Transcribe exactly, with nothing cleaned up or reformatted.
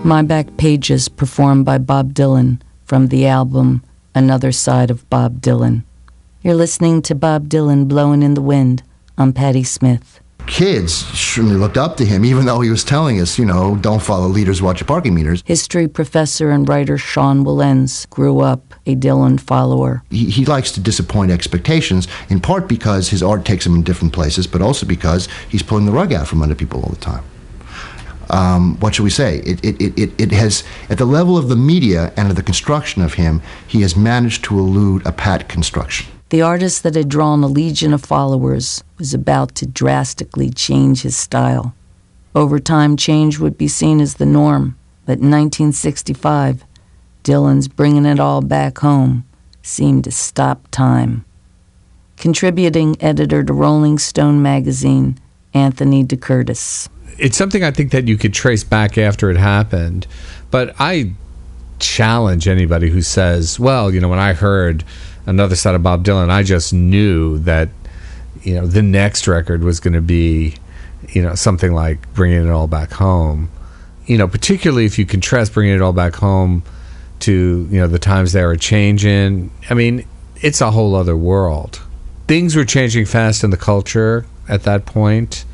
My Back Pages, performed by Bob Dylan from the album Another Side of Bob Dylan. You're listening to Bob Dylan, Blowing in the Wind. I'm Patti Smith. Kids certainly looked up to him, even though he was telling us, you know, don't follow leaders, watch your parking meters. History professor and writer Sean Wilentz grew up a Dylan follower. He, he likes to disappoint expectations, in part because his art takes him in different places, but also because he's pulling the rug out from under people all the time. Um, what should we say? It, it, it, it has, at the level of the media and of the construction of him, he has managed to elude a pat construction. The artist that had drawn a legion of followers was about to drastically change his style. Over time, change would be seen as the norm, but in nineteen sixty-five, Dylan's Bringing It All Back Home seemed to stop time. Contributing editor to Rolling Stone magazine, Anthony DeCurtis. It's something I think that you could trace back after it happened, but I challenge anybody who says, well, you know, when I heard Another Side of Bob Dylan, I just knew that, you know, the next record was going to be, you know, something like Bringing It All Back Home. You know, particularly if you contrast Bringing It All Back Home to, you know, the times they were changing. I mean, it's a whole other world. Things were changing fast in the culture at that point.